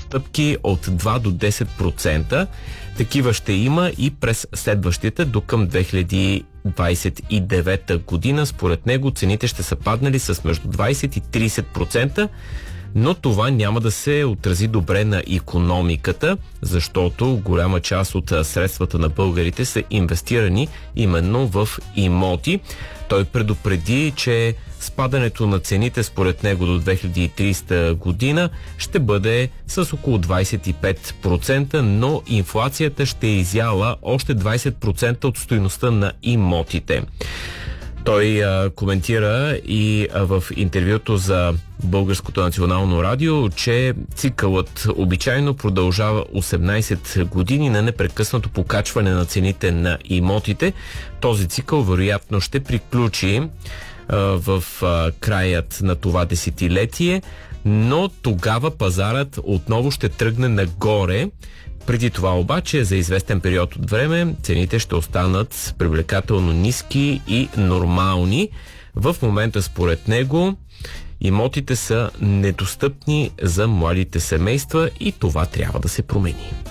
отстъпки от 2 до 10%. Такива ще има и през следващите до към 2029 година. Според него цените ще са паднали с между 20 и 30%. Но това няма да се отрази добре на икономиката, защото голяма част от средствата на българите са инвестирани именно в имоти. Той предупреди, че спадането на цените според него до 2030 година ще бъде с около 25%, но инфлацията ще е изяла още 20% от стойността на имотите. Той коментира и в интервюто за Българското национално радио, че цикълът обичайно продължава 18 години на непрекъснато покачване на цените на имотите. Този цикъл вероятно ще приключи в краят на това десетилетие, но тогава пазарът отново ще тръгне нагоре. Преди това обаче, за известен период от време, цените ще останат привлекателно ниски и нормални. В момента, според него, имотите са недостъпни за младите семейства и това трябва да се промени.